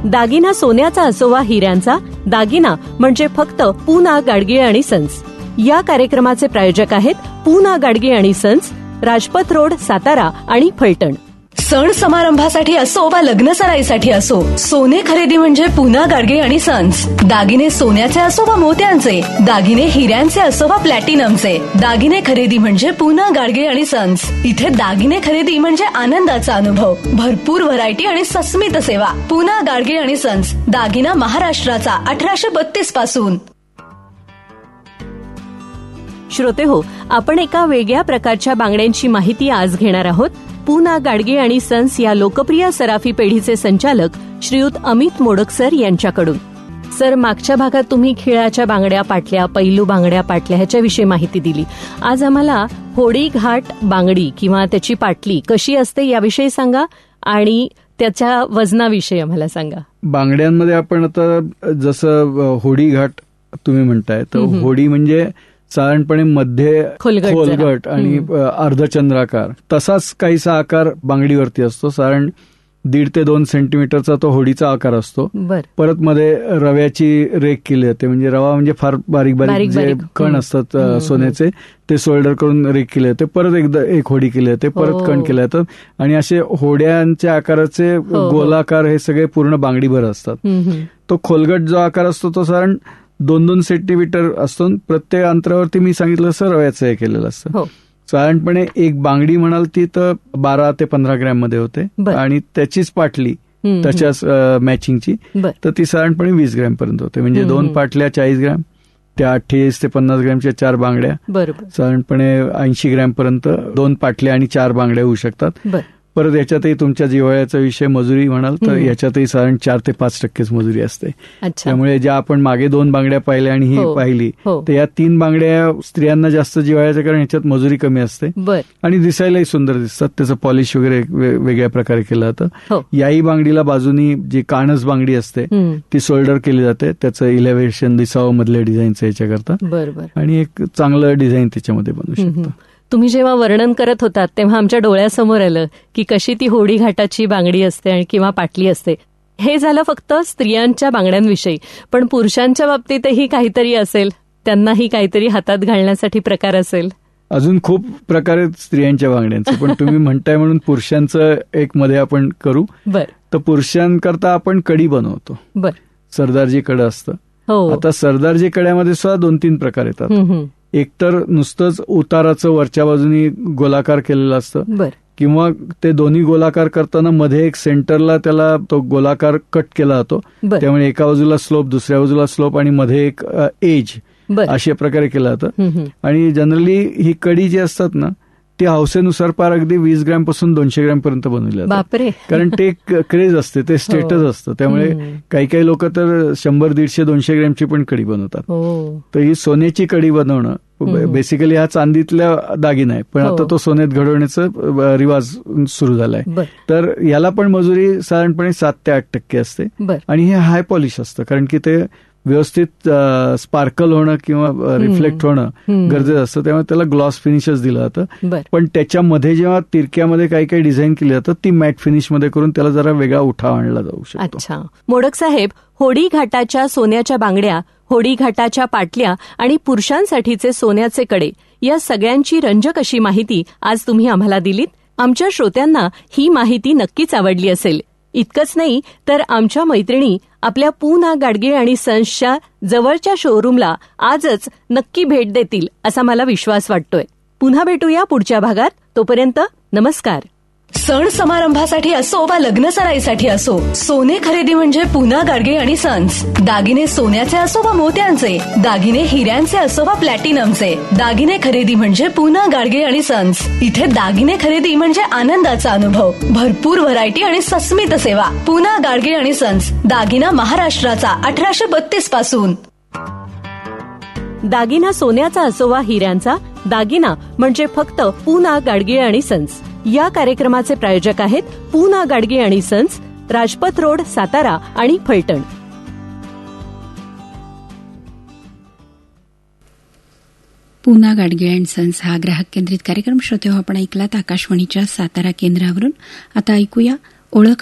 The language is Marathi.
दागिना सोन्याचा असो वा हिऱ्यांचा, दागिना म्हणजे फक्त पूना गाडगीळ आणि सन्स. या कार्यक्रमाचे प्रायोजक आहेत पूना गाडगीळ आणि सन्स, राजपथ रोड, सातारा आणि फलटण. सण समारंभासाठी असो वा लग्न सराईसाठी असो, सोने खरेदी म्हणजे पूना गाडगीळ आणि सन्स. दागिने सोन्याचे असो वा मोत्यांचे, दागिने हिऱ्यांचे असो वा प्लॅटिनमचे, दागिने खरेदी म्हणजे पूना गाडगीळ आणि सन्स. इथे दागिने खरेदी म्हणजे आनंदाचा अनुभव, भरपूर व्हरायटी आणि सस्मित सेवा. पूना गाडगीळ आणि सन्स, दागिना महाराष्ट्राचा 1832 पासून. श्रोते हो, आपण एका वेगळ्या प्रकारच्या बांगड्यांची माहिती आज घेणार आहोत. पूना गाडगीळ आणि सन्स या लोकप्रिय सराफी पेढीचे संचालक श्रीयुत अमित मोडक सर यांच्याकडून. सर, मागच्या भागात तुम्ही खिळाच्या बांगड्या पाटल्या, पैलू बांगड्या पाटल्या ह्याच्याविषयी माहिती दिली. आज आम्हाला होडी घाट बांगडी किंवा त्याची पाटली कशी असते याविषयी सांगा आणि त्याच्या वजनाविषयी आम्हाला सांगा. बांगड्यांमध्ये आपण आता जसं होडी घाट तुम्ही म्हणताय, तर होडी म्हणजे साधारणपणे मध्ये खोलगट आणि अर्धचंद्राकार, तसाच काहीसा आकार बांगडीवरती असतो. साधारण 1.5 ते 2 सेंटीमीटरचा तो होडीचा आकार असतो. परत मध्ये रव्याची रेक केली जाते, म्हणजे रवा म्हणजे फार बारीक बारीक जे कण असतात सोन्याचे, ते सोल्डर करून रेक केले जाते. परत एकदा एक होडी केली जाते, परत कण केले जातात आणि असे होड्यांच्या आकाराचे गोलाकार हे सगळे पूर्ण बांगडीभर असतात. तो खोलगट जो आकार असतो तो साधारण 2-2 सेंटीमीटर असतो. प्रत्येक अंतरावरती मी सांगितलं असं रव्याचं हे केलेलं असतं. साधारणपणे एक बांगडी म्हणाल ती तर 12 ते 15 ग्रॅम मध्ये होते आणि त्याचीच पाटली त्याच्याच मॅचिंगची तर ती साधारणपणे 20 ग्रॅम पर्यंत होते. म्हणजे 2 पाटल्या 40 ग्रॅम, त्या 28 ते 50 ग्रॅमच्या 4 बांगड्या, साधारणपणे 80 ग्रॅम पर्यंत 2 पाटल्या आणि 4 बांगड्या होऊ शकतात. परत याच्यातही तुमच्या जिव्हाळ्याचा विषय मजुरी म्हणाल तर याच्यातही साधारण 4 ते 5% मजुरी असते. त्यामुळे ज्या आपण मागे 2 बांगड्या पाहिल्या आणि ही पाहिली, तर या 3 बांगड्या स्त्रियांना जास्त जिव्हाळ्याच्या, कारण याच्यात मजुरी कमी असते आणि दिसायलाही सुंदर दिसतात. त्याचं पॉलिश वगैरे वेगळ्या प्रकारे केलं जातं. याही बांगडीला बाजूनी जी काणस बांगडी असते ती सोल्डर केली जाते. त्याचं इलेव्हेशन दिसावं मधल्या डिझाईनचं याच्याकरता, आणि एक चांगलं डिझाईन त्याच्यामध्ये बनू शकतं. तुम्ही जेव्हा वर्णन करत होतात तेव्हा आमच्या डोळ्यासमोर आलं की कशी ती होडी घाटाची बांगडी असते आणि किंवा पाटली असते. हे झालं फक्त स्त्रियांच्या बांगड्यांविषयी, पण पुरुषांच्या बाबतीतही काहीतरी असेल, त्यांनाही काहीतरी हातात घालण्यासाठी प्रकार असेल. अजून खूप प्रकार आहेत स्त्रियांच्या बांगड्यांचे, पण तुम्ही म्हणताय म्हणून पुरुषांचं एक मध्ये आपण करू. तर पुरुषांकरता आपण कडी बनवतो. सरदारजी कडं असतं. आता सरदारजी कड्यामध्ये सुद्धा 2-3 प्रकार येतात. एकतर नुसतंच उताराचं वरच्या बाजूनी गोलाकार केलेलं असतं, किंवा ते दोन्ही गोलाकार करताना मध्ये एक सेंटरला त्याला तो गोलाकार कट केला जातो. त्यामुळे एका बाजूला स्लोप, दुसऱ्या बाजूला स्लोप आणि मध्ये एक एज, अशा प्रकारे केलं जातं. आणि जनरली ही कडी जी असतात ना ती हौसेनुसार पार अगदी 20 ग्रॅम पासून 200 ग्रॅम पर्यंत बनवली जातात. कारण ते क्रेज असते, ते स्टेटस असतं. त्यामुळे काही काही लोक तर 100, 150, 200 ग्रॅमची पण कडी बनवतात. तर ही सोन्याची कडी बनवणं बेसिकली हा चांदीतल्या दागिना आहे, पण आता तो सोन्यात घडवण्याचा रिवाज सुरू झालाय. तर याला पण मजुरी साधारणपणे 7 ते 8% असते आणि हे हाय पॉलिश असतं, कारण की ते व्यवस्थित स्पार्कल होणं किंवा रिफ्लेक्ट होणं गरजेचं असतं. त्यामुळे त्याला ग्लॉस फिनिशच दिलं जातं. पण त्याच्यामध्ये जेव्हा तिरक्यामध्ये काही काही डिझाईन केली जातं ती मॅट फिनिशमध्ये करून त्याला जरा वेगळा उठाव आणला जाऊ शकतो. अच्छा मोडक साहेब, होडी घाटाच्या सोन्याच्या बांगड्या, होडी घाटाच्या पाटल्या आणि पुरुषांसाठीचे सोन्याचे कडे या सगळ्यांची रंजक अशी माहिती आज तुम्ही आम्हाला दिलीत. आमच्या श्रोत्यांना ही माहिती नक्कीच आवडली असेल. इतकंच नाही तर आमच्या मैत्रिणी आपल्या पूना गाडगीळ आणि सन्सच्या जवळच्या शोरूमला आजच नक्की भेट देतील असा मला विश्वास वाटतोय. पुन्हा भेटूया पुढच्या भागात. तोपर्यंत नमस्कार. सण समारंभासाठी असो वा लग्न सराईसाठी असो, सोने खरेदी म्हणजे पूना गाडगीळ आणि सन्स. दागिने सोन्याचे असो वा मोत्यांचे, दागिने हिऱ्यांचे असो वा प्लॅटिनमचे, दागिने खरेदी म्हणजे पूना गाडगीळ आणि सन्स. इथे दागिने खरेदी म्हणजे आनंदाचा अनुभव, भरपूर व्हरायटी आणि सस्मित सेवा. पूना गाडगीळ आणि सन्स, दागिना महाराष्ट्राचा 1832 पासून. दागिना सोन्याचा असो वा हिऱ्यांचा, दागिना म्हणजे फक्त पूना गाडगीळ आणि सन्स. या कार्यक्रमाचे प्रायोजक आहेत पूना गाडगीळ आणि सन्स, राजपथ रोड, सातारा आणि फलटण. पूना गाडगीळ अँड सन्स हा ग्राहक केंद्रित कार्यक्रम श्रोते हो आपण ऐकलात आकाशवाणीच्या सातारा केंद्रावरून. आता ऐकूया ओळख